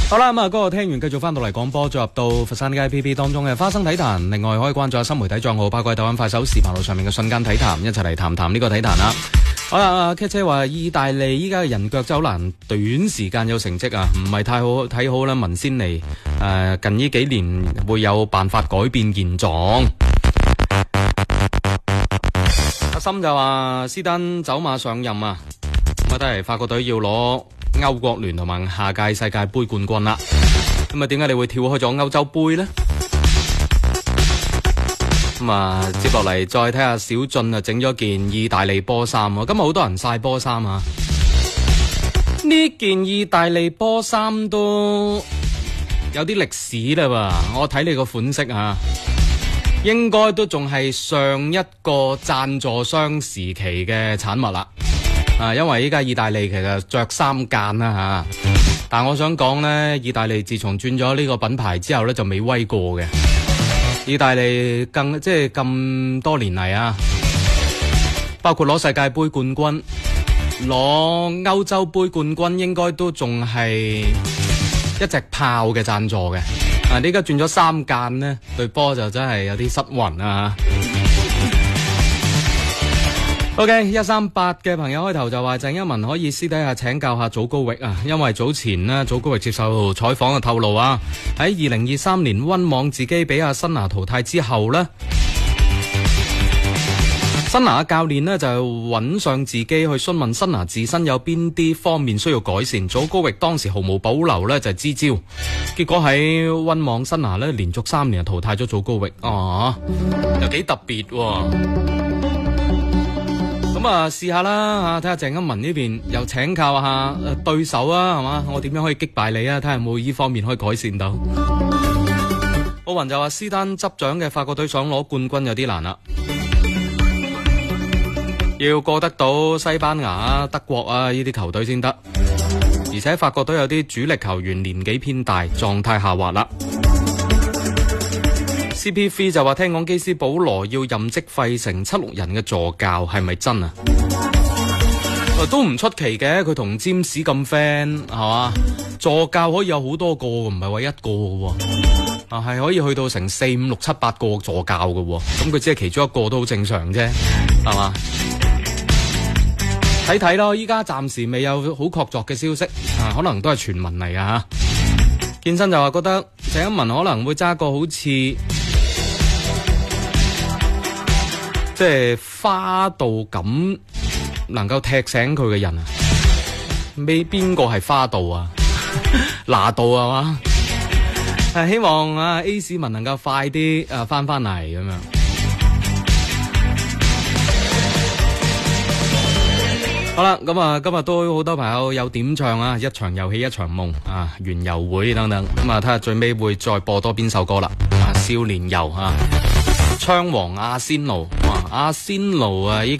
好啦，咁啊，歌聽完繼續翻到嚟廣播，進入到佛山街 PP 當中嘅花生體壇。另外可以關注下新媒體賬號，包括抖音、快手、視頻號上面嘅瞬間體壇，一齊嚟談談呢個體壇啦。好啦，K 姐話意大利依家嘅人腳就好難短時間有成績啊，唔係太好睇好啦。文仙尼近呢幾年會有辦法改變現狀。阿森就話斯丹走馬上任啊，咁啊睇嚟法國隊要攞歐國聯同埋下屆世界盃冠軍啦。咁啊點解你會跳開咗歐洲盃呢？咁啊接落嚟再睇下小俊啊整咗件意大利波衫啊，今日好多人晒波衫啊。呢件意大利波衫都有啲歷史啦噃，我睇你個款式啊，應該都仲係上一個贊助商時期嘅產物啦。因為依家意大利其實着3間啦吓，但我想講呢，意大利自從轉咗呢個品牌之後呢，就未威過嘅。意大利即係咁多年嚟啊，包括攞世界盃冠軍、攞歐洲盃冠軍，應該都仲係一隻炮嘅贊助嘅。呢家轉咗3間呢，對波就真係有啲失魂啊。OK，138嘅朋友開頭就話鄭一文可以私底下請教下祖高域啊，因為早前呢，祖高域接受採訪嘅透露啊，喺2023年溫網自己俾阿辛拿淘汰之後呢，辛拿嘅教練呢就揾上自己去詢問辛拿自身有邊啲方面需要改善，祖高域當時毫無保留呢就支招，結果喺溫網辛拿呢連續3年淘汰咗祖高域，又幾特別喎。咁啊，試下啦吓，睇下鄭一文呢邊又請教下對手啊，係嘛？我點樣可以擊敗你啊？睇下有冇呢方面可以改善到。奧雲就話斯丹執掌嘅法國隊想攞冠軍有啲難啦，要過得到西班牙啊、德國啊呢啲球隊先得，而且法國隊有啲主力球員年紀偏大，狀態下滑啦。CP3 就話聽講基斯保羅要任職費城76人嘅助教，係咪真啊？都唔出奇嘅，佢同詹士咁 friend 係嘛？助教可以有好多個，唔係話一個嘅，係可以去到成4、5、6、7、8個助教嘅，咁佢只係其中一個都好正常啫，係嘛？睇睇咯，依家暫時未有好確鑿嘅消息，可能都係傳聞嚟噶吓。健身就話覺得鄭一文可能會揸個好似即係花道咁能夠踢醒佢嘅人啊，邊個係花道啊？拿道係嘛？希望啊 A 市民能夠快啲翻嚟咁樣。好啦，咁啊今日都好多朋友有點唱啊，一場遊戲一場夢啊，園遊會等等，咁啊睇下最尾會再播多邊首歌啦。少年遊啊，槍王阿仙奴，哇阿仙奴啊！